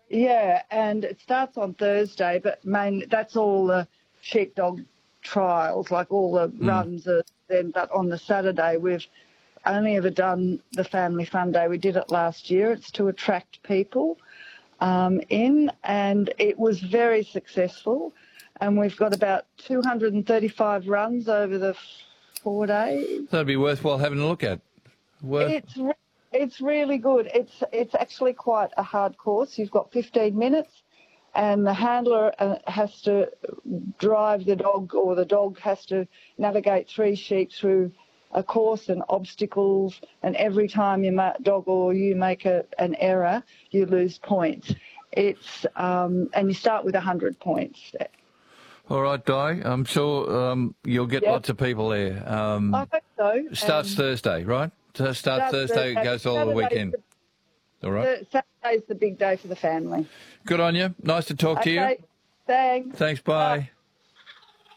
Yeah, and it starts on Thursday, but that's all the sheepdog trials, like all the runs are then. But on the Saturday, we've only ever done the Family Fun Day. We did it last year. It's to attract people in, and it was very successful. And we've got about 235 runs over the 4 days. That'd be worthwhile having a look at. It's really good. It's actually quite a hard course. You've got 15 minutes, and the handler has to drive the dog, or the dog has to navigate 3 sheep through a course and obstacles, and every time your dog or you make an error, you lose points. It's and you start with 100 points. All right, Di. I'm sure you'll get lots of people there. I hope so. Starts Thursday, right? Starts Thursday, goes all the weekend. All right. Saturday's the big day for the family. Good on you. Nice to talk to you. Thanks. Thanks, bye.